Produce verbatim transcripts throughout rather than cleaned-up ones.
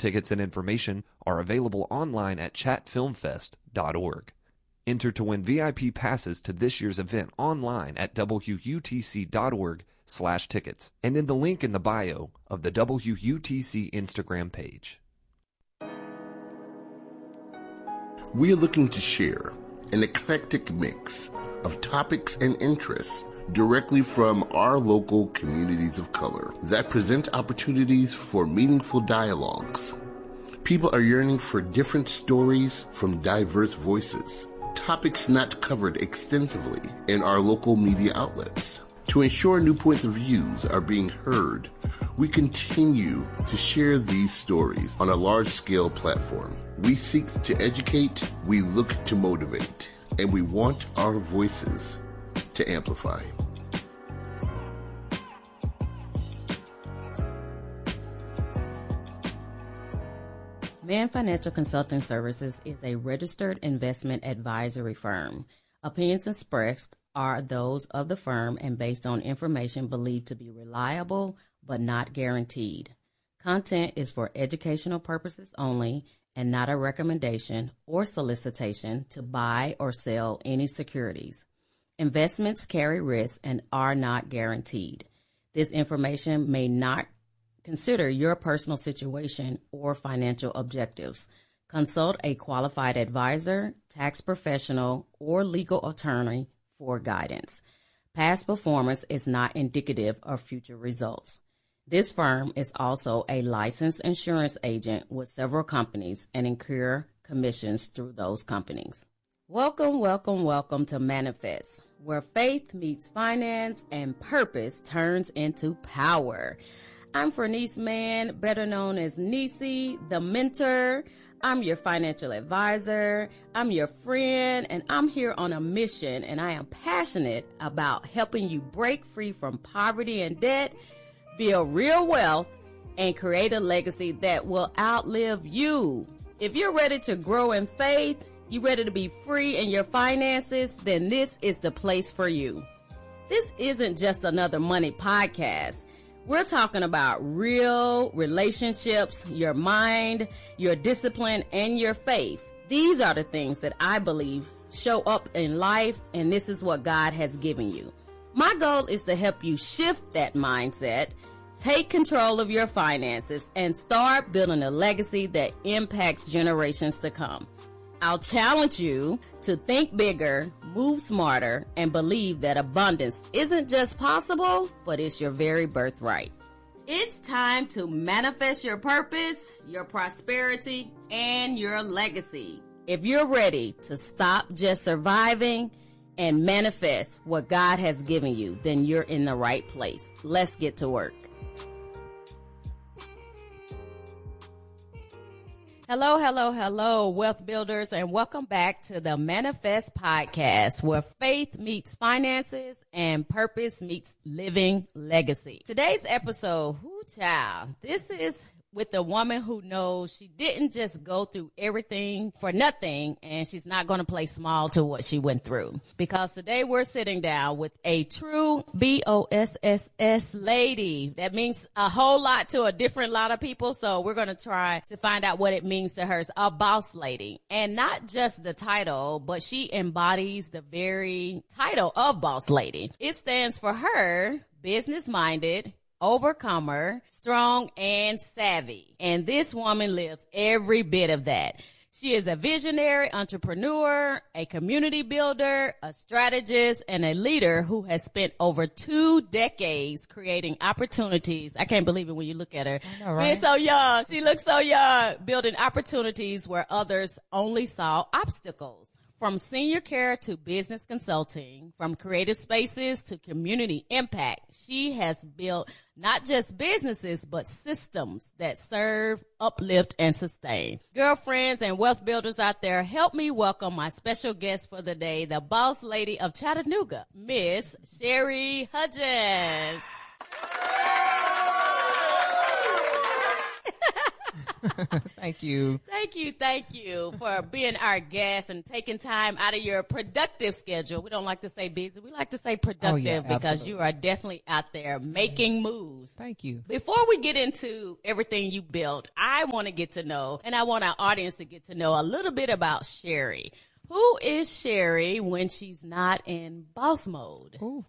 Tickets and information are available online at chat film fest dot org. Enter to win V I P passes to this year's event online at W U T C dot org slash tickets and in the link in the bio of the W U T C Instagram page. We are looking to share an eclectic mix of topics and interests directly from our local communities of color that present opportunities for meaningful dialogues. People are yearning for different stories from diverse voices, topics not covered extensively in our local media outlets. To ensure new points of views are being heard, we continue to share these stories on a large-scale platform. We seek to educate, we look to motivate, and we want our voices to amplify. Mann Financial Consulting Services is a registered investment advisory firm. Opinions expressed are those of the firm and based on information believed to be reliable but not guaranteed. Content is for educational purposes only and not a recommendation or solicitation to buy or sell any securities. Investments carry risks and are not guaranteed. This information may not consider your personal situation or financial objectives. Consult a qualified advisor, tax professional, or legal attorney for guidance. Past performance is not indicative of future results. This firm is also a licensed insurance agent with several companies and incur commissions through those companies. Welcome, welcome, welcome to Manifest, where faith meets finance and purpose turns into power. I'm Fernice Mann, better known as Nisi, the mentor. I'm your financial advisor. I'm your friend, and I'm here on a mission, and I am passionate about helping you break free from poverty and debt, build real wealth, and create a legacy that will outlive you. If you're ready to grow in faith, you're ready to be free in your finances, then this is the place for you. This isn't just another money podcast. We're talking about real relationships, your mind, your discipline, and your faith. These are the things that I believe show up in life, and this is what God has given you. My goal is to help you shift that mindset, take control of your finances, and start building a legacy that impacts generations to come. I'll challenge you to think bigger, move smarter, and believe that abundance isn't just possible, but it's your very birthright. It's time to manifest your purpose, your prosperity, and your legacy. If you're ready to stop just surviving and manifest what God has given you, then you're in the right place. Let's get to work. Hello, hello, hello, wealth builders, and welcome back to the Manifest Podcast, where faith meets finances and purpose meets living legacy. Today's episode, whoo child, this is with a woman who knows she didn't just go through everything for nothing, and she's not going to play small to what she went through. Because today we're sitting down with a true B O S S S lady. That means a whole lot to a different lot of people, so we're going to try to find out what it means to her. It's a boss lady. And not just the title, but she embodies the very title of boss lady. It stands for her, business-minded, overcomer, strong, and savvy. And this woman lives every bit of that. She is a visionary entrepreneur, a community builder, a strategist, and a leader who has spent over two decades creating opportunities. I can't believe it when you look at her. I know, right? Being so young. She looks so young. Building opportunities where others only saw obstacles. From senior care to business consulting, from creative spaces to community impact, she has built not just businesses, but systems that serve, uplift, and sustain. Girlfriends and wealth builders out there, help me welcome my special guest for the day, the boss lady of Chattanooga, Miss Sherry Hudgens. Thank you. Thank you, thank you for being our guest and taking time out of your productive schedule. We don't like to say busy. We like to say productive Oh, yeah, because absolutely. you are definitely out there making moves. Thank you. Before we get into everything you built, I want to get to know, and I want our audience to get to know a little bit about Sherry. Who is Sherry when she's not in boss mode? Ooh,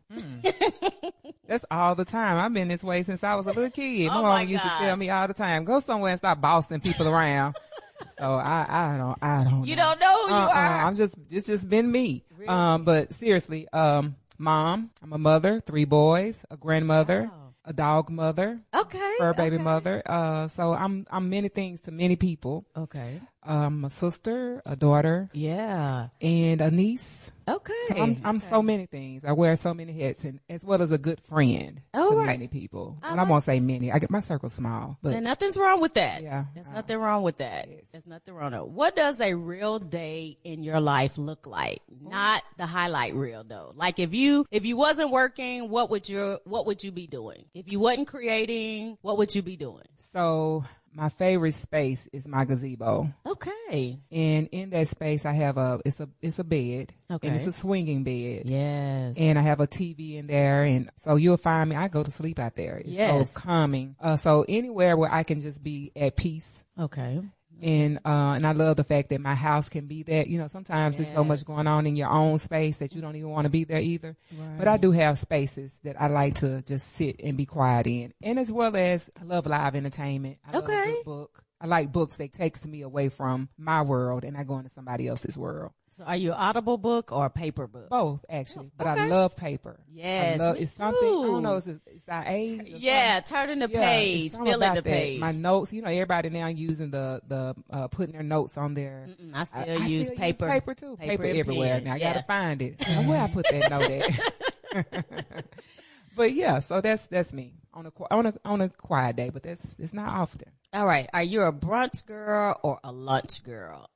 mm. That's all the time. I've been this way since I was a little kid. Oh My my mom used gosh. to tell me all the time, go somewhere and stop bossing people around. So I, I don't, I don't You know. don't know who uh-uh, you are? I'm just, it's just been me. Really? Um, but seriously, um, mom, I'm a mother, three boys, a grandmother, Wow. a dog mother, Okay. fur baby okay. mother. Uh, so I'm, I'm many things to many people. Okay. Um, a sister, a daughter, Yeah. and a niece. Okay. So I'm, I'm so many things. I wear so many hats, and as well as a good friend Oh, to right. many people. I And I like won't say many. I get my circle small, but And nothing's wrong with that. Yeah. There's Uh, nothing wrong with that. yes. There's nothing wrong with it. What does a real day in your life look like? Not the highlight reel though. Like if you, if you wasn't working, what would your, what would you be doing? If you wasn't creating, what would you be doing? so my favorite space is my gazebo. Okay. And in that space, I have a, it's a, it's a bed. Okay. And it's a swinging bed. Yes. And I have a T V in there. And so you'll find me, I go to sleep out there. It's Yes. so calming. Uh, so anywhere where I can just be at peace. Okay. And, uh, and I love the fact that my house can be that, you know, sometimes there's so Yes. much going on in your own space that you don't even want to be there either. Right. But I do have spaces that I like to just sit and be quiet in. And as well as I love live entertainment. I love Okay. a good book. I like books that takes me away from my world and I go into somebody else's world. So are you an audible book or a paper book? Both actually, but okay. I love paper. Yes, I love, me it's something, I too. don't know, it's, it's our age. or Yeah, something. turning the Yeah, page, it's something filling about the that. page. My notes, you know, everybody now using the, the, uh, putting their notes on their, Mm, I still I- I use still paper. paper too. Paper Paper, and everywhere. pen. Now I Yeah. gotta find it. Now, where I put that note at? But yeah, so that's that's me on a qui- on a on a quiet day. But that's it's not often. All right. Are you a brunch girl or a lunch girl?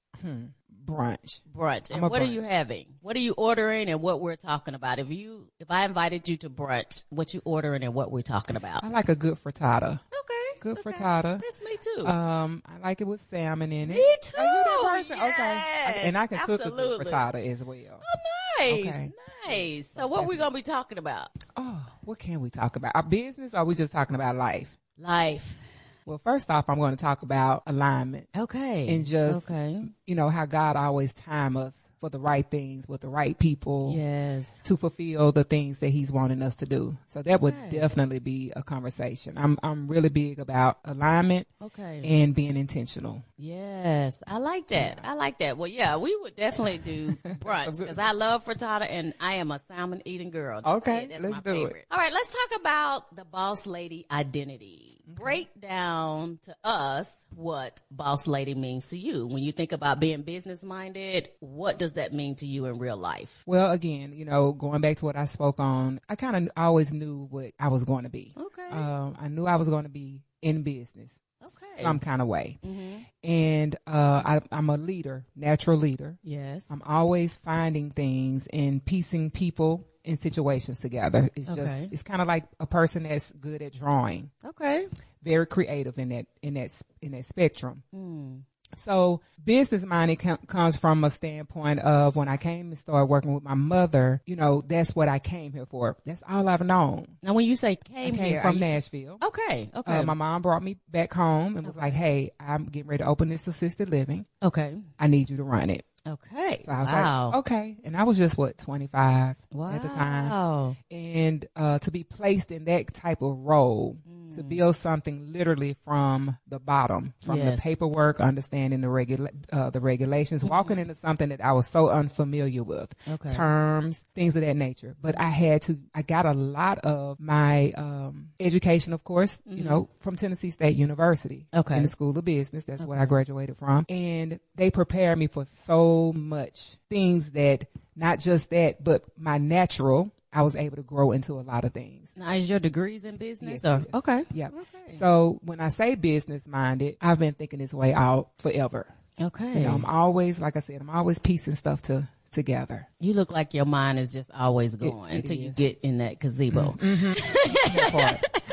Brunch. Brunch. And I'm a what are brunch. you having? What are you ordering and what we're talking about? If you, if I invited you to brunch, what you ordering and what we're talking about? I like a good frittata. Okay. Good okay. frittata. That's me too. Um, I like it with salmon in it. Me too. Are you that person? Okay. Yes, And I can cook a absolutely. good frittata as well. Oh, nice. okay. Nice. So what that's we going to be talking about? Oh, what can we talk about? Our business, or are we just talking about life? Life. Well, first off, I'm going to talk about alignment. Okay. And just, okay. you know, how God always time us for the right things with the right people Yes. to fulfill the things that he's wanting us to do. So that would Okay. definitely be a conversation. I'm, I'm really big about alignment Okay. and being intentional. Yes, I like that. I like that. Well, yeah, we would definitely do brunch because I love frittata and I am a salmon eating girl. Okay, Yeah, that's let's my do it. favorite. All right, let's talk about the boss lady identity. Break down to us what boss lady means to you. When you think about being business minded, what does that mean to you in real life? Well, again, you know, going back to what I spoke on, I kind of always knew what I was going to be. Okay. Um, I knew I was going to be in business. Okay. Some kind of way. Mm-hmm. And uh, I, I'm a leader, natural leader. Yes. I'm always finding things and piecing people and situations together. It's Okay. just, it's kind of like a person that's good at drawing, Okay. very creative in that, in that, in that spectrum. Mm. So business minded com- comes from a standpoint of when I came and started working with my mother, you know, that's what I came here for. That's all I've known. Now, when you say I came, came here, from are you- Nashville. Okay. Okay. Uh, my mom brought me back home and was like, hey, I'm getting ready to open this assisted living. okay. I need you to run it. Okay. So I was wow. like, okay. And I was just, what, twenty-five wow. at the time. Wow. And uh, to be placed in that type of role, to build something literally from the bottom, from Yes. the paperwork, understanding the regula- uh, the regulations, walking into something that I was so unfamiliar with, Okay. terms, things of that nature. But I had to, I got a lot of my um, education, of course, you know, from Tennessee State University, Okay. in the School of Business. That's what I graduated from. And they prepared me for so much things that, not just that, but my natural, I was able to grow into a lot of things. Now, is your degrees in business? Yes, or? yes. Okay. Yeah. Okay. So when I say business minded, I've been thinking this way out forever. Okay. You know, I'm always, like I said, I'm always piecing stuff to together. You look like your mind is just always going it until you is. get in that gazebo. That part. What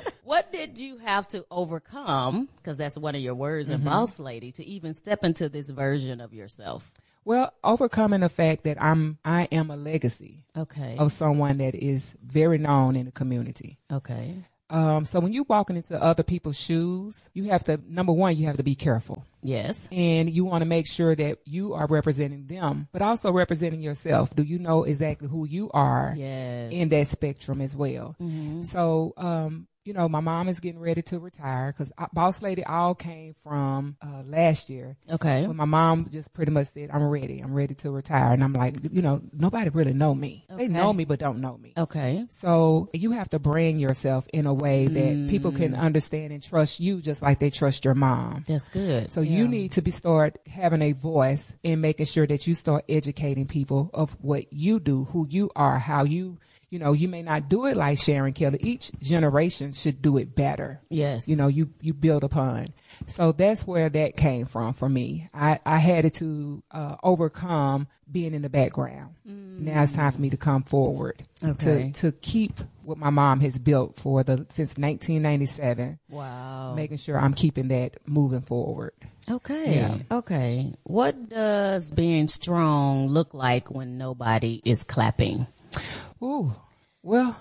what did you have to overcome? Because that's one of your words in Boss Lady, to even step into this version of yourself. Well, overcoming the fact that I'm, I am a legacy Okay. of someone that is very known in the community. Okay. Um, so when you're walking into other people's shoes, you have to, number one, you have to be careful. Yes. And you want to make sure that you are representing them, but also representing yourself. Do you know exactly who you are Yes. in that spectrum as well? Mm-hmm. So, um, you know, my mom is getting ready to retire because Boss Lady all came from uh, last year. Okay. When my mom just pretty much said, I'm ready. I'm ready to retire. And I'm like, you know, nobody really know me. Okay. They know me, but don't know me. Okay. So you have to brand yourself in a way that Mm. people can understand and trust you just like they trust your mom. That's good. So Yeah. you need to be start having a voice and making sure that you start educating people of what you do, who you are, how you, you know, you may not do it like Sharon Kelly. Each generation should do it better. Yes. You know, you, you build upon. So that's where that came from for me. I, I had to uh, overcome being in the background. Mm. Now it's time for me to come forward Okay. to, to keep what my mom has built for the since nineteen ninety-seven. Wow. Making sure I'm keeping that moving forward. Okay. Yeah. Okay. What does being strong look like when nobody is clapping? Ooh, well,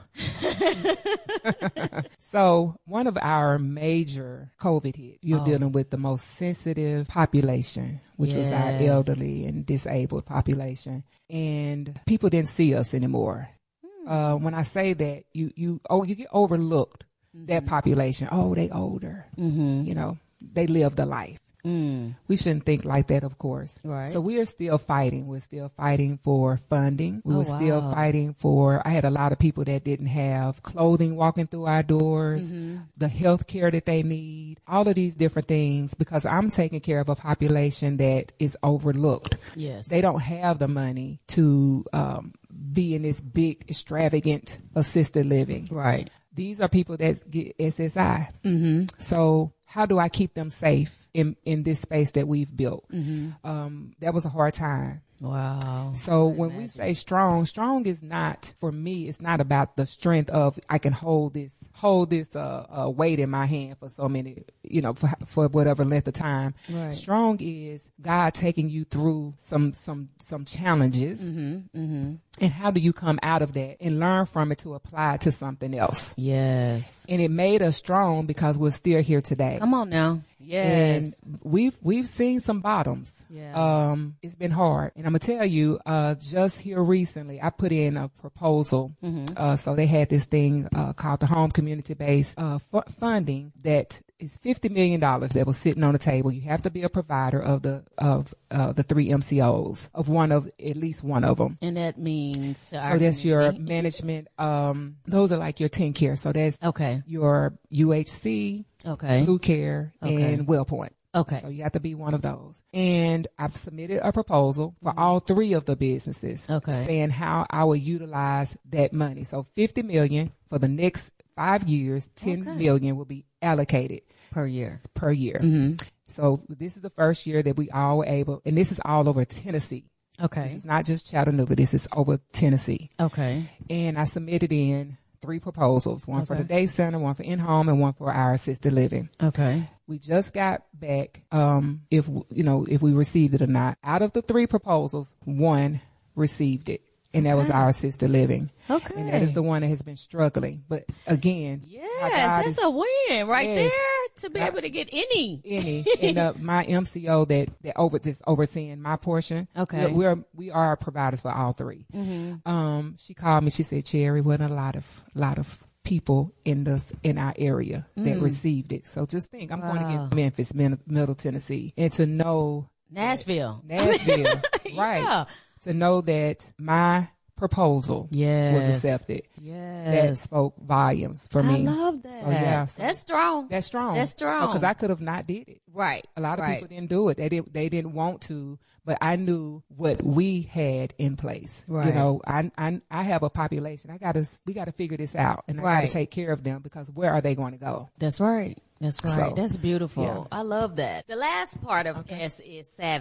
so one of our major COVID hit, you're Oh. dealing with the most sensitive population, which was our Yes. elderly and disabled population. And people didn't see us anymore. Hmm. Uh, when I say that, you, you, oh, you get overlooked, that population. Oh, they older. Mm-hmm. You know, they lived a life. Mm. We shouldn't think like that, of course. Right. So we are still fighting. We're still fighting for funding. We Oh, were still wow. fighting for, I had a lot of people that didn't have clothing walking through our doors, Mm-hmm. the health care that they need, all of these different things, because I'm taking care of a population that is overlooked. Yes. They don't have the money to um, be in this big, extravagant assisted living. Right. These are people that get S S I. Mm-hmm. So how do I keep them safe in, in this space that we've built? Mm-hmm. Um, that was a hard time. Wow. So when we say strong, strong is not, for me, it's not about the strength of I can hold this, hold this uh, uh, weight in my hand for so many, you know, for, for whatever length of time. Right. Strong is God taking you through some some some challenges, Mm-hmm. Mm-hmm. and how do you come out of that and learn from it to apply it to something else? Yes. And it made us strong because we're still here today. Come on now. Yes. And we've we've seen some bottoms. Yeah. Um, it's been hard, and I'm gonna tell you, uh, just here recently, I put in a proposal. Mm-hmm. Uh, so they had this thing uh, called the Home Community Based uh, fu- Funding that is fifty million dollars that was sitting on the table. You have to be a provider of the of uh, the three M C Os of one of at least one of them. And that means to our So that's your community. management. Um, those are like your ten care. So that's Okay. your U H C, Okay. Blue Care, Okay. and WellPoint. Okay. So you have to be one of those. And I've submitted a proposal for all three of the businesses, Okay. saying how I will utilize that money. So fifty million for the next five years, ten Okay. million will be allocated Per year. per year. Mm-hmm. So this is the first year that we all were able, and this is all over Tennessee. This Okay. is not just Chattanooga. This is over Tennessee. Okay. And I submitted in three proposals, one for Okay. the day center, one for in-home, and one for our assisted living. Okay. We just got back, um, if, you know, if we received it or not. Out of the three proposals, one received it, and that was Okay. our assisted living. Okay. And that is the one that has been struggling. But again, how Yes, God that's is a win right Yes. there to be God- able to get any. any, and uh, my M C O that, that over this overseeing my portion. Okay. We're, we're, we are providers for all three. Mm-hmm. Um, she called me, she said, Cherry, wasn't a lot of, lot of people in this in our area that Mm. received it. So just think, I'm going Wow. against Memphis, Min- Middle Tennessee, and to know Nashville. Nashville, right? Yeah. To know that my proposal Yes. was accepted, that Yes. spoke volumes for I me. love that. So, yeah, so- That's strong. That's strong. That's strong. Because I could have not did it. Right. A lot of right. people didn't do it. They didn't. They didn't want to. But I knew what we had in place. Right. You know, I I, I have a population. I gotta. We got to figure this out, and I got Right. to take care of them because where are they going to go? That's right. That's right. So, That's beautiful. yeah. I love that. The last part of S is savvy.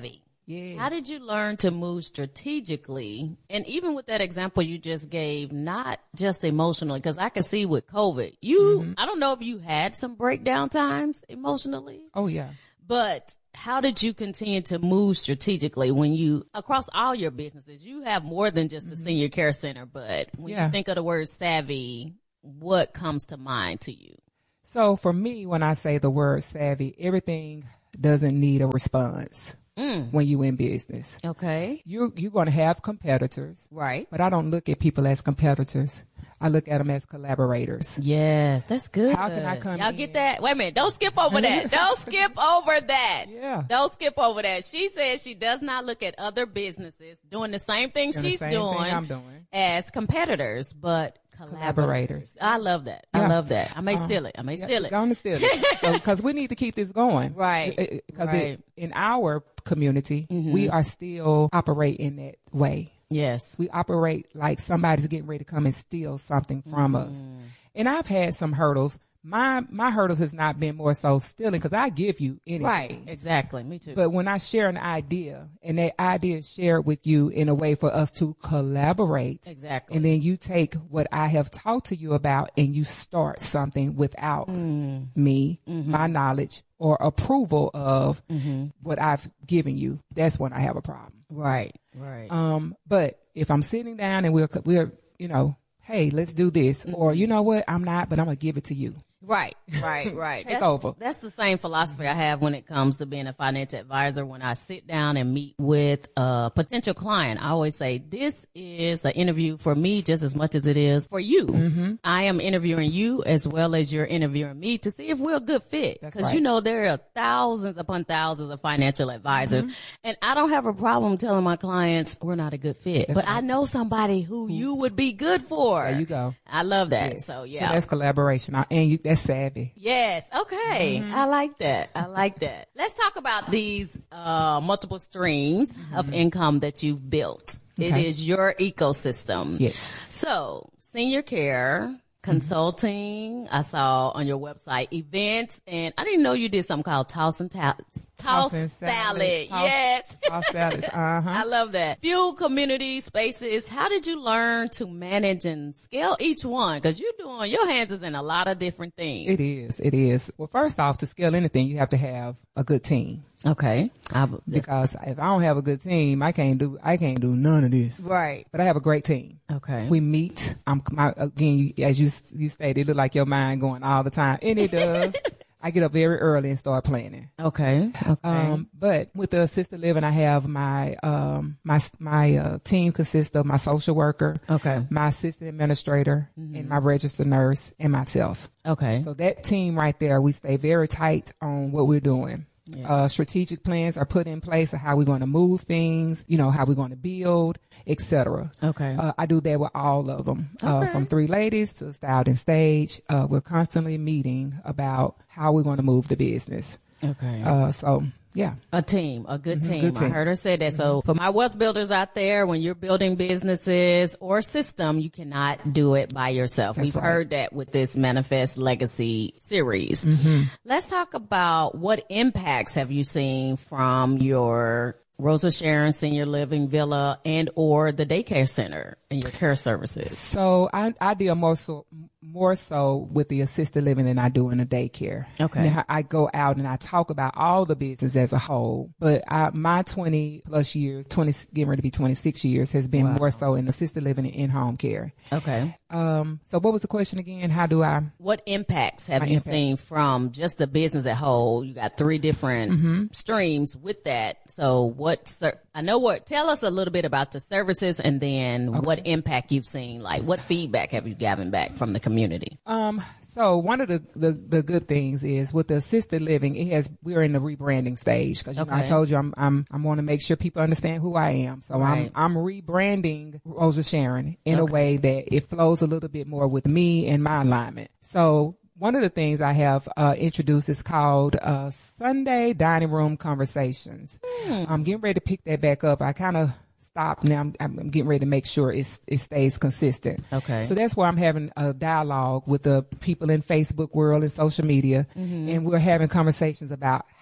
Yes. How did you learn to move strategically? And even with that example you just gave, not just emotionally, because I could see with COVID, you, mm-hmm. I don't know if you had some breakdown times emotionally. Oh, yeah. But how did you continue to move strategically when you, across all your businesses, you have more than just a mm-hmm. senior care center, but when yeah. you think of the word savvy, what comes to mind to you? So for me, when I say the word savvy, everything doesn't need a response. Mm. When you in business. Okay. You, you're going to have competitors. Right. But I don't look at people as competitors. I look at them as collaborators. Yes, that's good. How can I come Y'all in? get that? Wait a minute. Don't skip over that. Don't skip over that. Yeah. Don't skip over that. She says she does not look at other businesses doing the same thing doing she's the same doing, thing I'm doing as competitors, but collaborators. collaborators. I love that. Yeah. I love that. I may Uh, steal it. I may yeah, steal it. Go on and steal it. Because so, we need to keep this going. Right. Because right. in our community, mm-hmm. we are still operate in that way. Yes. We operate like somebody's getting ready to come and steal something from mm. us. And I've had some hurdles. My my hurdles has not been more so stealing because I give you anything. Right, exactly. Me too. But when I share an idea and that idea is shared with you in a way for us to collaborate. Exactly. And then you take what I have talked to you about and you start something without mm. me, mm-hmm. my knowledge, or approval of mm-hmm. what I've given you. That's when I have a problem. Right, right. Um, but if I'm sitting down and we're, we're, you know, hey, let's do this. Mm-hmm. Or, you know what, I'm not, but I'm going to give it to you. Right, right, right. Take that's, over. That's the same philosophy I have when it comes to being a financial advisor. When I sit down and meet with a potential client, I always say, this is an interview for me just as much as it is for you. Mm-hmm. I am interviewing you as well as you're interviewing me to see if we're a good fit. Because, right. you know, there are thousands upon thousands of financial advisors. Mm-hmm. And I don't have a problem telling my clients we're not a good fit. That's but right. I know somebody who mm-hmm. you would be good for. There you go. I love that. Yes. So, yeah. So that's collaboration. And you, that's savvy. Yes. Okay. Mm-hmm. I like that. I like that. Let's talk about these uh, multiple streams mm-hmm. of income that you've built. Okay. It is your ecosystem. Yes. So, senior care, consulting, mm-hmm. I saw on your website, events, and I didn't know you did something called toss and ta- toss, toss salad. salad. Toss, yes. Toss salads. Uh-huh. I love that. Fuel community spaces. How did you learn to manage and scale each one? Because you're doing, your hands is in a lot of different things. It is. It is. Well, first off, to scale anything, you have to have a good team. Okay. I, because if I don't have a good team, I can't do I can't do none of this. Right. But I have a great team. Okay. We meet. I'm my, again, as you you stated, it look like your mind going all the time, and it does. I get up very early and start planning. Okay. Okay. Um, but with the assisted living, I have my um my my uh, team consists of my social worker, okay, my assistant administrator, mm-hmm. and my registered nurse, and myself. Okay. So that team right there, we stay very tight on what we're doing. Yeah. Uh, strategic plans are put in place of how we're going to move things, you know, how we're going to build, et cetera. Okay. Uh, I do that with all of them, okay. uh, from Three Ladies to Styled and Stage. Uh, we're constantly meeting about how we're going to move the business. Okay. Uh, so yeah. A team, a good, mm-hmm, team. good team. I heard her say that. Mm-hmm. So for my wealth builders out there, when you're building businesses or system, you cannot do it by yourself. That's We've right. heard that with this Manifest Legacy series. Mm-hmm. Let's talk about what impacts have you seen from your Rosa Sharon Senior Living Villa and or the daycare center and your care services? So I, I deal more so, more so with the assisted living than I do in the daycare. Okay. Now, I go out and I talk about all the business as a whole, but I, my twenty plus years, twenty, getting ready to be twenty-six years, has been wow. more so in assisted living and in-home care. Okay. Um. So what was the question again? How do I? What impacts have My you impact. seen from just the business at whole? You got three different mm-hmm. streams with that. So what, ser- I know what, tell us a little bit about the services and then okay. what impact you've seen, like what feedback have you gotten back from the community? Um, so one of the, the, the good things is with the assisted living, it has, we're in the rebranding stage. Cause you okay. know, I told you I'm, I'm, I want to make sure people understand who I am. So right. I'm, I'm rebranding Rosa Sharon in okay. a way that it flows a little bit more with me and my alignment. So one of the things I have uh, introduced is called uh, Sunday Dining Room Conversations. Hmm. I'm getting ready to pick that back up. I kind of stopped. Now I'm, I'm getting ready to make sure it's, it stays consistent. Okay. So that's where I'm having a dialogue with the people in Facebook world and social media. Mm-hmm. And we're having conversations about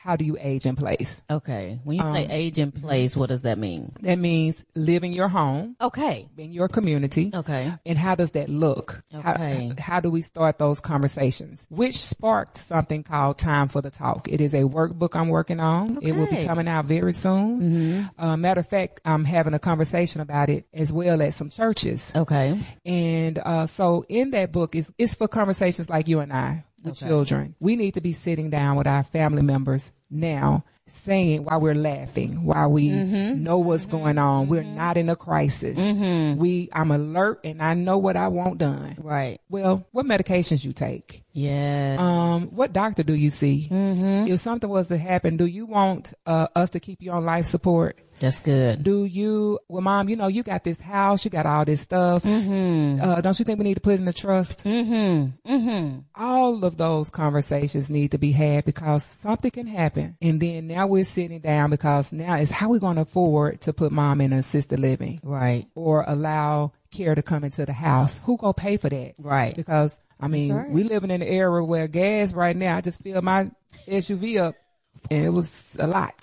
how do you age in place? Okay. When you say Um, age in place, what does that mean? That means live in your home, Okay. in your community. Okay. And how does that look? Okay. How, how do we start those conversations? Which sparked something called Time for the Talk. It is a workbook I'm working on. It will be Okay. coming out very soon. Mm-hmm. Uh, matter of fact, I'm having a conversation about it as well at some churches. Okay. And uh, so in that book, is it's for conversations like you and I with Okay. children. We need to be sitting down with our family members now, saying while we're laughing, while we Mm-hmm. know what's going on. We're not in a crisis. Mm-hmm. We, I'm alert and I know what I want done. Right. Well, what medications you take? Yeah. Um, what doctor do you see? Mm-hmm. If something was to happen, do you want uh, us to keep you on life support? That's good. Do you, well, Mom, you know, you got this house, you got all this stuff. Mm-hmm. Uh, don't you think we need to put it in the trust? Mm-hmm. Mm-hmm. All of those conversations need to be had because something can happen. And then now we're sitting down because now it's how we're going to afford to put Mom in assisted living Right. or allow care to come into the house. Who gonna pay for that? Right. Because, I mean, right. we living in an era where gas right now, I just filled my S U V up and it was a lot.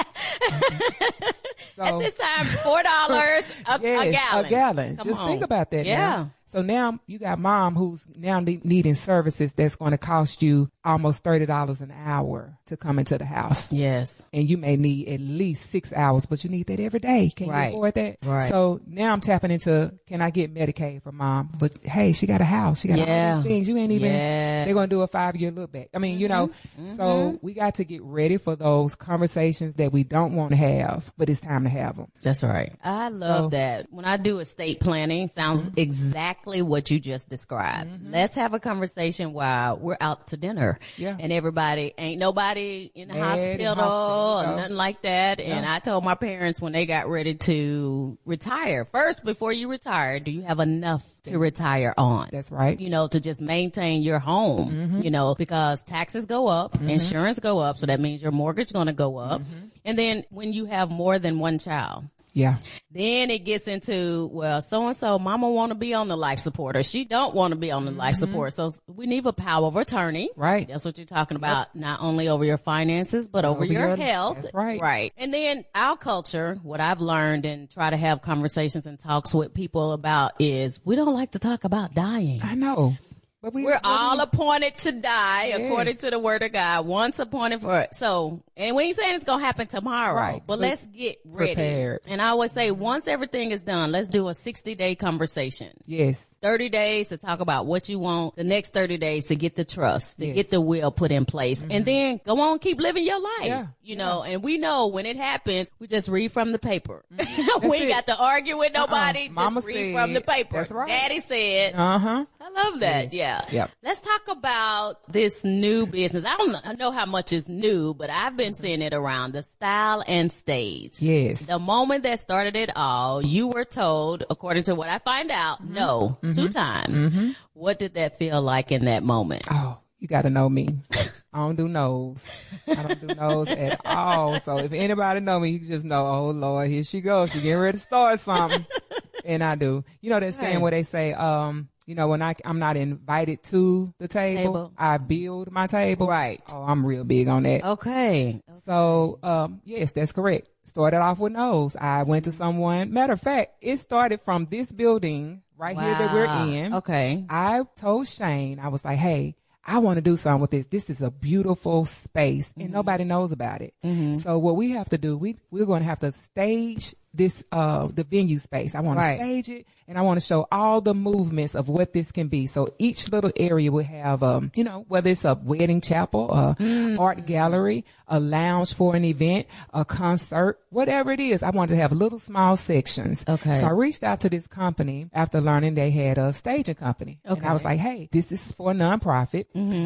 So, At this time, four dollars a, yes, a gallon. A gallon. Come Just on. think about that. Yeah. Now. So now you got Mom who's now ne- needing services that's going to cost you almost thirty dollars an hour to come into the house. Yes. And you may need at least six hours, but you need that every day. Can Right. you afford that? Right. So now I'm tapping into, can I get Medicaid for Mom? But hey, she got a house. She got Yeah. all these things. You ain't even, Yeah. they're going to do a five year look back. I mean, you know, so we got to get ready for those conversations that we don't want to have, but it's time to have them. That's right. I love So- that. When I do estate planning, sounds exactly what you just described. Let's have a conversation while we're out to dinner. Yeah. And everybody, ain't nobody in the Mad in hospital, hospital, or no. nothing like that. And I told my parents when they got ready to retire, first, before you retire, do you have enough to retire on? That's right. You know, to just maintain your home, you know, because taxes go up, insurance go up. So that means your mortgage is going to go up. And then when you have more than one child, Yeah. then it gets into, well, so-and-so, mama want to be on the life support or she don't want to be on the life support. So we need a power of attorney. Right. That's what you're talking about. Not only over your finances, but over, Over your, your- health. that's right. Right. And then our culture, what I've learned and try to have conversations and talks with people about is we don't like to talk about dying. I know. But we, We're but all we, appointed to die Yes. according to the word of God. Once appointed for it. So, and we ain't saying it's going to happen tomorrow, Right. but But let's get ready. prepared. And I always say once everything is done, let's do a sixty day conversation. Yes. thirty days to talk about what you want. The next thirty days to get the trust, to Yes. get the will put in place. And then go on, keep living your life. Yeah. You know, and we know when it happens, we just read from the paper. we ain't it. got to argue with nobody. Just Mama read said. from the paper. That's right. Daddy said. Uh huh. I love that. Yeah. Yep. Let's talk about this new business. I don't I know how much is new, but I've been seeing it around the style and stage. Yes. The moment that started it all, you were told, according to what I find out, Mm-hmm. no, two times. What did that feel like in that moment? Oh, you got to know me. I don't do nose. I don't do nose at all. So if anybody know me, you can just know, oh Lord, here she goes. She getting ready to start something. And I do. You know that saying Right. where they say, um, you know, when I, I'm not invited to the table, Table. I build my table. Right. Oh, I'm real big on that. Okay. So, um, yes, that's correct. Started off with nose. I went to someone. Matter of fact, it started from this building right here that Wow. we're in. Okay. I told Shane, I was like, hey, I want to do something with this. This is a beautiful space and nobody knows about it. So what we have to do, we, we're going to have to stage this, uh, the venue space. I want Right. to stage it and I want to show all the movements of what this can be. So each little area will have, um, you know, whether it's a wedding chapel, a art gallery, a lounge for an event, a concert, whatever it is. I wanted to have little small sections. Okay. So I reached out to this company after learning they had a staging company. And I was Okay. like, hey, this is for a nonprofit.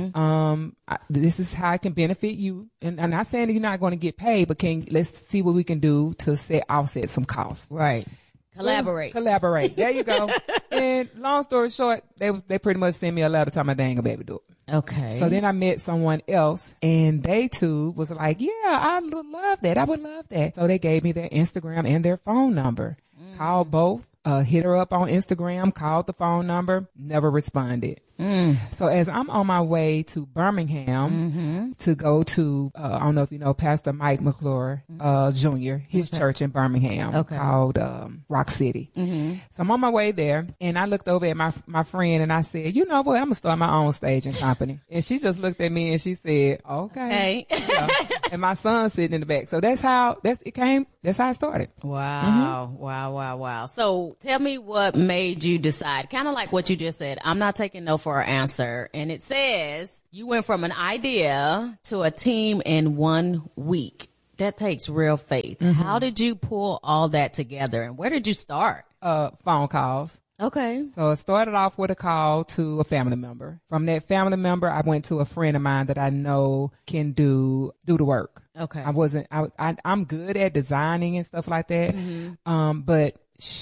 Um, I, this is how it can benefit you. And I'm not saying that you're not going to get paid, but can let's see what we can do to set offset some costs. Right. Collaborate. Collaborate. There you go. And long story short, they they pretty much sent me a letter telling me they ain't gonna be able to do it. Okay. So then I met someone else and they too was like, yeah, I would love that. I would love that. So they gave me their Instagram and their phone number. Called both, uh, hit her up on Instagram, called the phone number, never responded. Mm. So as I'm on my way to Birmingham mm-hmm. to go to, uh, I don't know if you know, Pastor Mike McClure, uh, Junior, his okay. church in Birmingham okay. called um, Rock City. Mm-hmm. So I'm on my way there, and I looked over at my my friend, and I said, you know what, I'm going to start my own staging company. And she just looked at me, and she said, okay. okay. Yeah. And my son's sitting in the back. So that's how, that's it came, that's how it started. Wow, mm-hmm. wow, wow, wow. So tell me what made you decide, kind of like what you just said, I'm not taking no for an answer. And it says you went from an idea to a team in one week. That takes real faith. Mm-hmm. How did you pull all that together, and where did you start? Uh, phone calls. Okay. So it started off with a call to a family member. From that family member, I went to a friend of mine that I know can do do the work. Okay. I wasn't, I, I, I'm good at designing and stuff like that. Mm-hmm. Um, but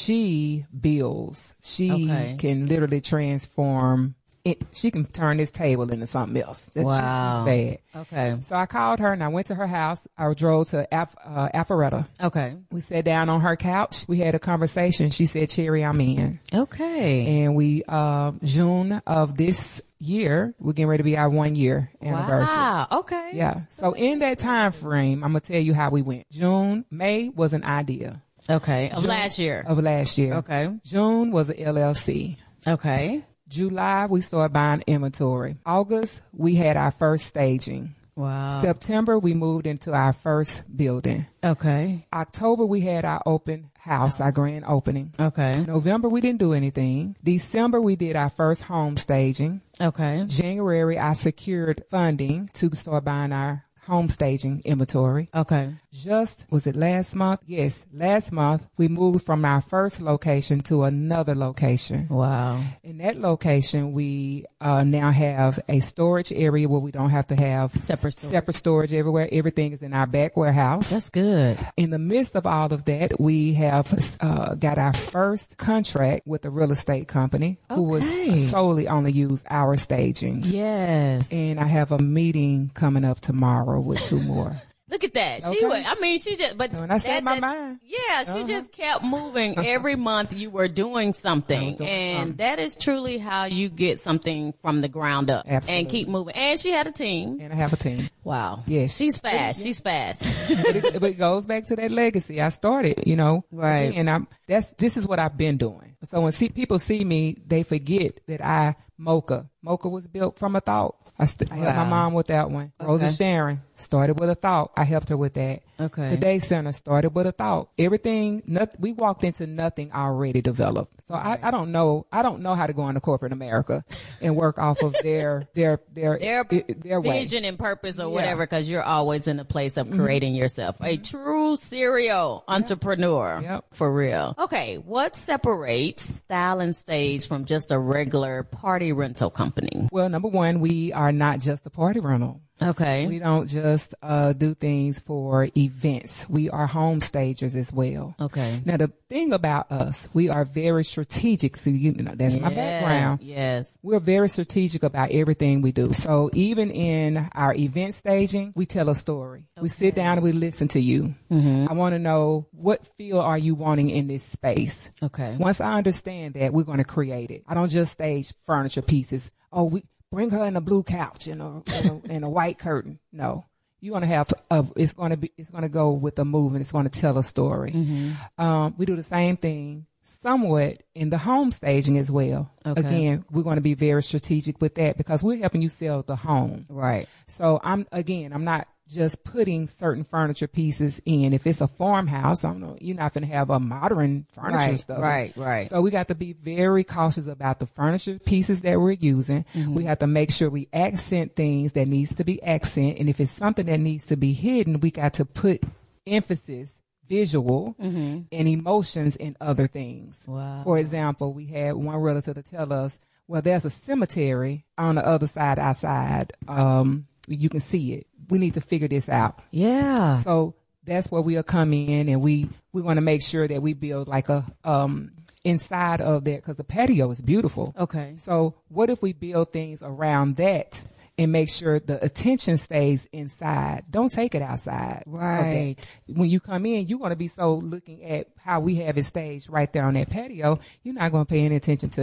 she builds. She okay. can literally transform it. She can turn this table into something else. That's wow. bad. Okay. So I called her and I went to her house. I drove to Alph- uh, Alpharetta. Okay. We sat down on her couch. We had a conversation. She said, Cherry, I'm in. Okay. And we, uh, June of this year, we're getting ready to be our one year anniversary. Wow. Okay. Yeah. So in that time frame, I'm going to tell you how we went. June, May was an idea. Okay. Of June, last year. Of last year. Okay. June was an L L C. Okay. July, we started buying inventory. August, we had our first staging. Wow. September, we moved into our first building. Okay. October, we had our open house, house. our grand opening. Okay. November, we didn't do anything. December, we did our first home staging. Okay. January, I secured funding to start buying our home staging inventory. Okay. Just, was it last month? Yes, last month we moved from our first location to another location. Wow. In that location, we uh, now have a storage area where we don't have to have separate storage. separate storage everywhere. Everything is in our back warehouse. That's good. In the midst of all of that, we have uh, got our first contract with a real estate company okay. who was solely only use our stagings. Yes. And I have a meeting coming up tomorrow with two more. Look at that. Okay. She would, I mean, she just, but when I said my just, mind. Yeah, she uh-huh. just kept moving. Every month you were doing something. Doing and something. that is truly how you get something from the ground up. Absolutely. And keep moving. And she had a team. And I have a team. Wow. Yes. She's fast. She's fast. but, it, but it goes back to that legacy. I started, you know. Right. And I'm, that's, this is what I've been doing. So when see, people see me, they forget that I, Mocha. Mocha was built from a thought. I, st- I helped wow. my mom with that one. Okay. Rosa Sharon started with a thought. I helped her with that. Okay. The Day Center started with a thought. Everything, not, we walked into nothing already developed. So right. I, I don't know. I don't know how to go into corporate America and work off of their their their their, their vision way. and purpose or yeah. whatever. Because you're always in the place of creating mm-hmm. yourself. A true serial yep. entrepreneur. Yep. For real. Okay. What separates Style and Stage from just a regular party rental company? Well, number one, we are not just a party rental. Okay. We don't just uh, do things for events. We are home stagers as well. Okay. Now, the thing about us, we are very strategic. So, you know, that's yeah, my background. Yes. We're very strategic about everything we do. So even in our event staging, we tell a story. Okay. We sit down and we listen to you. Mm-hmm. I want to know, what feel are you wanting in this space? Okay. Once I understand that, we're going to create it. I don't just stage furniture pieces. Oh, we... Bring her in a blue couch and a, and a, and a white curtain. No, you're going to have, a, it's going to be, it's going to go with the movement. It's going to tell a story. Mm-hmm. Um, we do the same thing somewhat in the home staging as well. Okay. Again, we're going to be very strategic with that because we're helping you sell the home. Right. So I'm, again, I'm not just putting certain furniture pieces in. If it's a farmhouse, I don't know, you're not going to have a modern furniture right, stuff. Right, right. So we got to be very cautious about the furniture pieces that we're using. Mm-hmm. We have to make sure we accent things that needs to be accent. And if it's something that needs to be hidden, we got to put emphasis, visual, mm-hmm. and emotions in other things. Wow. For example, we had one relative to tell us, well, there's a cemetery on the other side outside. Um, you can see it. We need to figure this out. Yeah. So that's where we'll come in, and we, we want to make sure that we build like a, um, inside of that, because the patio is beautiful. Okay. So what if we build things around that and make sure the attention stays inside? Don't take it outside. Right. When you come in, you're going to be so looking at how we have it staged right there on that patio. You're not going to pay any attention to that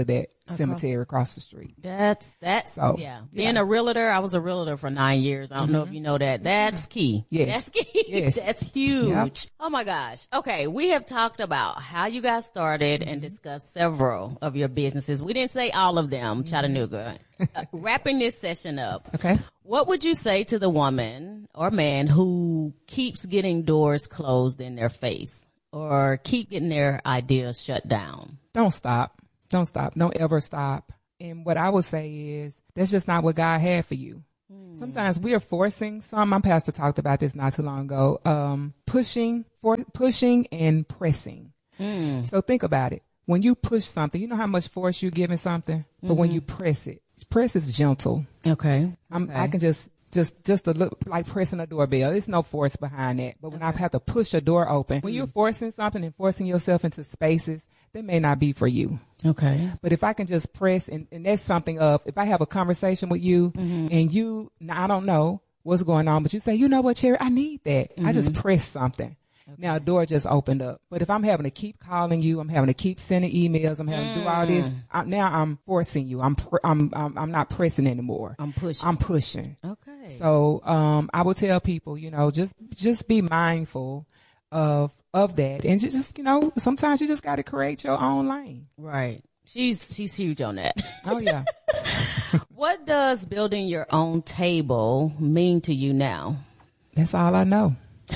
cemetery across the street. That's that. So, yeah. Being yeah. a realtor, I was a realtor for nine years. I don't mm-hmm. know if you know that. That's key. Yes. That's key. Yes. That's huge. Yep. Oh my gosh. Okay. We have talked about how you got started mm-hmm. and discussed several of your businesses. We didn't say all of them, mm-hmm. Chattanooga. uh, wrapping this session up. Okay. What would you say to the woman or man who keeps getting doors closed in their face or keep getting their ideas shut down? Don't stop. Don't stop. Don't ever stop. And what I would say is that's just not what God had for you. Mm. Sometimes we are forcing some. My pastor talked about this not too long ago. Um, pushing, for, pushing and pressing. Mm. So think about it. When you push something, you know how much force you're giving something, but mm-hmm. when you press it, press is gentle. Okay. I'm, okay. I can just, just, just a look like pressing a doorbell. There's no force behind that. But when okay. I have to push a door open, when mm. you're forcing something and forcing yourself into spaces, that may not be for you. Okay. But if I can just press, and, and that's something of, if I have a conversation with you mm-hmm. and you, now I don't know what's going on, but you say, you know what, Cherry, I need that. Mm-hmm. I just press something. Okay. Now a door just opened up. But if I'm having to keep calling you, I'm having to keep sending emails, I'm having mm. to do all this, I, now I'm forcing you. I'm, pr- I'm, I'm, I'm not pressing anymore. I'm pushing. I'm pushing. Okay. So, um, I will tell people, you know, just, just be mindful of, of that. And just, you know, sometimes you just got to create your own lane. Right. She's, she's huge on that. Oh yeah. What does building your own table mean to you now? That's all I know.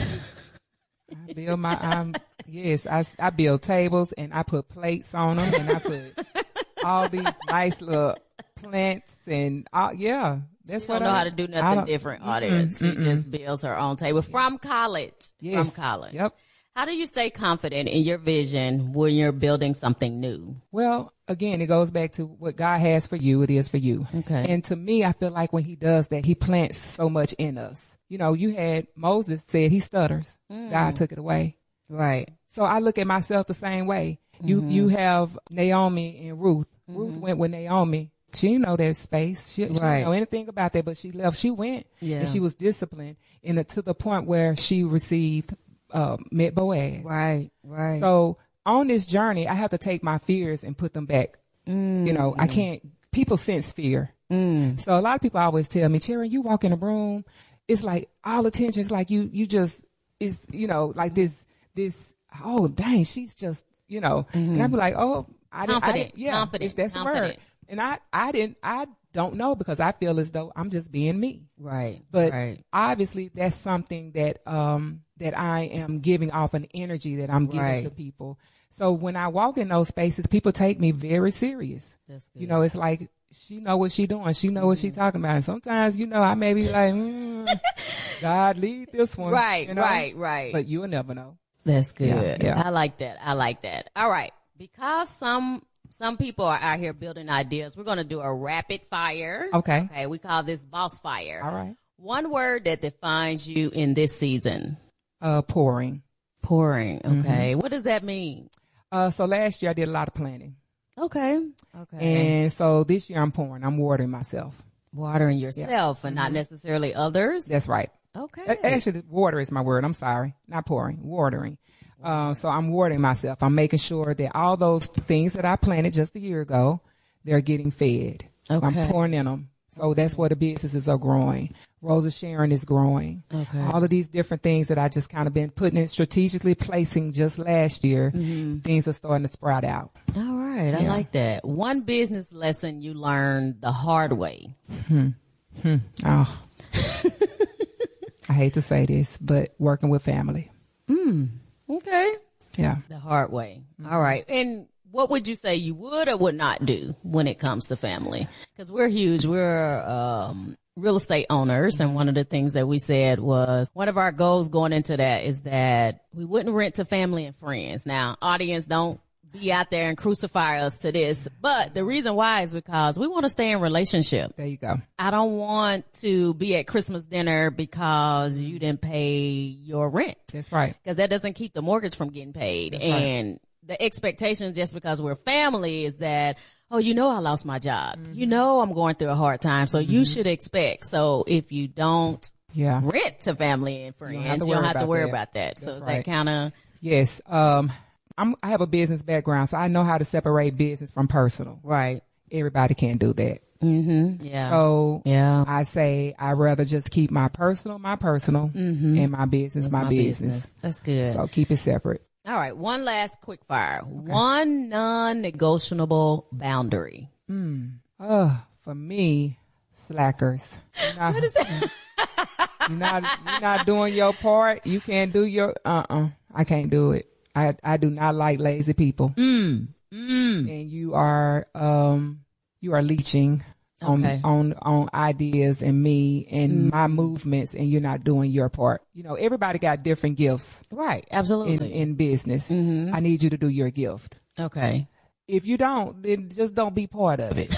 I build my, um, yes, I, I build tables and I put plates on them and I put all these nice little plants and all, yeah. That's she what don't know I how to do nothing different, audience. Mm-mm, she just builds her own table from college. Yes. From college. Yep. How do you stay confident in your vision when you're building something new? Well, again, it goes back to what God has for you. It is for you. Okay. And to me, I feel like when he does that, he plants so much in us. You know, you had Moses said he stutters. Mm. God took it away. Right. So I look at myself the same way. You, mm-hmm. you have Naomi and Ruth. Mm-hmm. Ruth went with Naomi. She didn't know that space. She, she right. didn't know anything about that, but she left. She went yeah. and she was disciplined and uh, to the point where she received Uh, met Boaz. Right, right. So on this journey, I have to take my fears and put them back. Mm. You know, I can't, people sense fear. Mm. So a lot of people always tell me, Cherry, you walk in a room, it's like all attention. It's like you, you just, it's, you know, like this, this, oh, dang, she's just, you know, mm-hmm. and I'd be like, oh, I didn't, I didn't yeah, confident, that's the word. And I, I didn't, I don't know because I feel as though I'm just being me. Right. But right. obviously that's something that, um, that I am giving off an energy that I'm giving right. to people. So when I walk in those spaces, people take me very serious. That's good. You know, it's like, she know what she doing. She know mm-hmm. what she talking about. And sometimes, you know, I may be like, mm, God, lead this one. Right, you know? right, right. But you'll never know. That's good. Yeah, yeah. I like that. I like that. All right. Because some some people are out here building ideas, we're going to do a rapid fire. Okay. Okay. We call this boss fire. All right. One word that defines you in this season. Uh, pouring. Pouring. Okay. Mm-hmm. What does that mean? Uh, so last year I did a lot of planting. Okay. Okay. And so this year I'm pouring. I'm watering myself. Watering yourself yeah. and mm-hmm. not necessarily others? That's right. Okay. Actually, water is my word. I'm sorry. Not pouring. Watering. Uh, so I'm watering myself. I'm making sure that all those things that I planted just a year ago, they're getting fed. Okay. I'm pouring in them. So that's where the businesses are growing. Rosa Sharon is growing. Okay. All of these different things that I just kind of been putting in, strategically placing just last year, mm-hmm. things are starting to sprout out. All right. I yeah. like that. One business lesson you learned the hard way. Hmm. Hmm. Oh. I hate to say this, but working with family. Mm. Okay. Yeah. The hard way. Mm-hmm. All right. And what would you say you would or would not do when it comes to family? Because we're huge. We're um, real estate owners. And one of the things that we said was one of our goals going into that is that we wouldn't rent to family and friends. Now, audience, don't be out there and crucify us to this. But the reason why is because we want to stay in relationship. There you go. I don't want to be at Christmas dinner because you didn't pay your rent. That's right. Because that doesn't keep the mortgage from getting paid. That's and right. The expectation just because we're family is that, oh, you know, I lost my job. Mm-hmm. You know, I'm going through a hard time. So mm-hmm. you should expect. So if you don't yeah. rent to family and friends, you don't have to, you don't have to worry about that. That's so is right. that kind of. Yes. Um, I'm, I have a business background, so I know how to separate business from personal. Right. everybody can't do that. Mm-hmm. Yeah. So yeah. I say I'd rather just keep my personal, my personal, mm-hmm. and my business, That's my, my business. business. That's good. So keep it separate. All right. One last quick fire. Okay. One non-negotiable boundary. Mm. Uh, for me, slackers. Not, what is that? You're not, you're not doing your part. You can't do your, uh-uh. I can't do it. I, I do not like lazy people. Mm. Mm. And you are, um, you are leeching on, okay. on, on ideas and me and mm. my movements, and you're not doing your part. You know, everybody got different gifts. Right. Absolutely. In, in business. Mm-hmm. I need you to do your gift. Okay. If you don't, then just don't be part of it.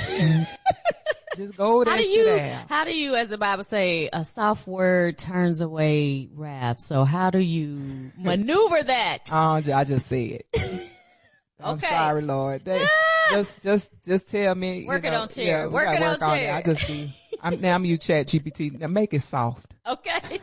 Just go there. How do you, how do you, as the Bible say, a soft word turns away wrath. So how do you maneuver that? Oh, I just say it. I'm okay. sorry, Lord. They, just, just, just tell me. Work you know, it on chair. Yeah, work it work on on chair. it. I just be. I'm now. I'm you, Chat G P T. Now make it soft. Okay.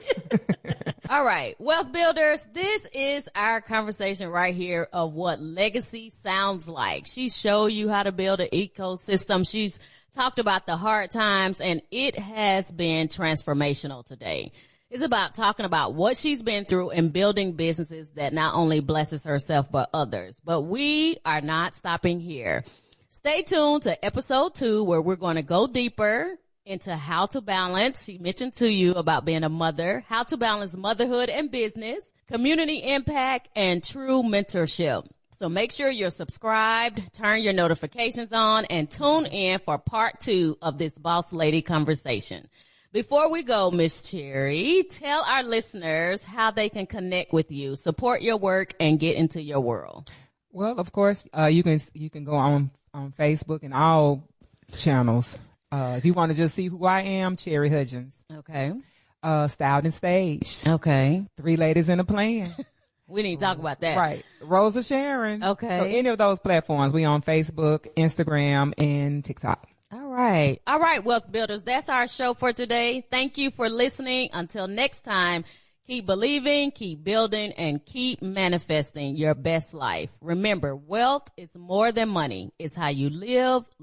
All right. Wealth builders, this is our conversation right here of what legacy sounds like. She showed you how to build an ecosystem. She's talked about the hard times, and it has been transformational today. It's about talking about what she's been through and building businesses that not only blesses herself, but others. But we are not stopping here. Stay tuned to episode two, where we're going to go deeper into how to balance. She mentioned to you about being a mother, how to balance motherhood and business, community impact, and true mentorship. So make sure you're subscribed, turn your notifications on, and tune in for part two of this Boss Lady conversation. Before we go, Miss Cherry, tell our listeners how they can connect with you, support your work, and get into your world. Well, of course, uh, you can you can go on, on Facebook and all channels. Uh, if you want to just see who I am, Cherry Hudgens. Okay. Uh, Styled and Staged. Okay. Three Ladies in a Plan. We need to talk about that. Right. Rosa Sharon. Okay. So any of those platforms, we on Facebook, Instagram, and TikTok. All right. All right, Wealth Builders. That's our show for today. Thank you for listening. Until next time, keep believing, keep building, and keep manifesting your best life. Remember, wealth is more than money. It's how you live,